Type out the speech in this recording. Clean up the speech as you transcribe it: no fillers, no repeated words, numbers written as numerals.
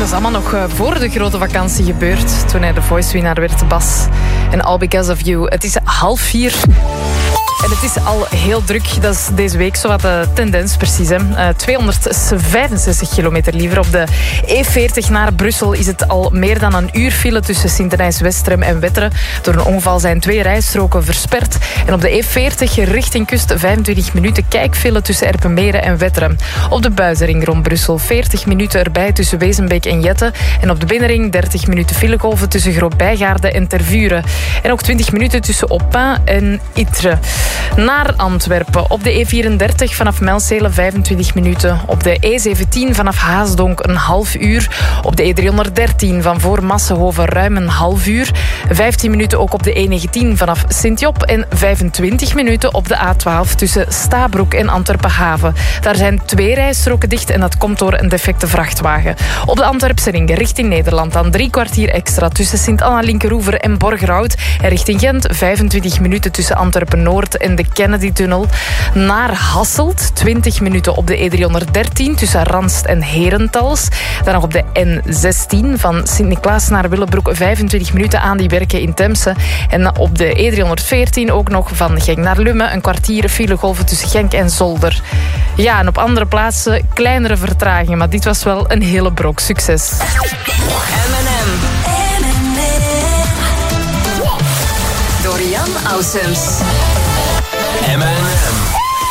Dat is allemaal nog voor de grote vakantie gebeurd. Toen hij de Voice-winnaar werd, Bas. En All Because of You. Het is 3:30. En het is al heel druk. Dat is deze week zowat de tendens precies. 265 kilometer liever. Op de E40 naar Brussel is het al meer dan een uur file tussen Sint-Denijs-Westrem en Wetteren. Door een ongeval zijn 2 rijstroken versperd. En op de E40 richting kust 25 minuten kijkfile tussen Erpenmeren en Wetteren. Op de buitenring rond Brussel 40 minuten erbij tussen Wezenbeek en Jette. En op de binnenring 30 minuten filegolven tussen Groot-Bijgaarden en Tervuren. En ook 20 minuten tussen Oppin en Ytre. Naar Antwerpen. Op de E34 vanaf Melcelen 25 minuten. Op de E17 vanaf Haasdonk een half uur. Op de E313 van voor Massenhoven ruim een half uur. 15 minuten ook op de E19 vanaf Sint-Job. En 25 minuten op de A12 tussen Stabroek en Antwerpen-Haven. Daar zijn 2 rijstroken dicht en dat komt door een defecte vrachtwagen. Op de Antwerpse ring richting Nederland dan 3 kwartier extra tussen Sint-Anna-Linkeroever en Borgerhout. En richting Gent 25 minuten tussen Antwerpen-Noord en de Kennedy-tunnel. Naar Hasselt 20 minuten op de E313 tussen Ranst en Herentals. Dan nog op de N16 van Sint-Niklaas naar Willebroek 25 minuten aan die werken in Temse. En op de E314 ook nog van Genk naar Lummen een kwartier filegolven tussen Genk en Zolder. Ja, en op andere plaatsen kleinere vertragingen, maar dit was wel een hele brok. Succes. M&M. Door Jan Ausums. M&M.